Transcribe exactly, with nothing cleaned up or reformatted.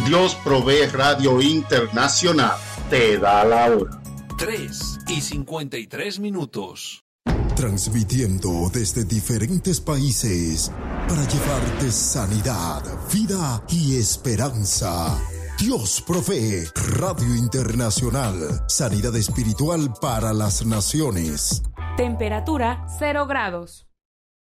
Dios Provee Radio Internacional te da la hora. tres y cincuenta y tres minutos. Transmitiendo desde diferentes países para llevarte sanidad, vida y esperanza. Dios Provee Radio Internacional. Sanidad espiritual para las naciones. Temperatura cero grados.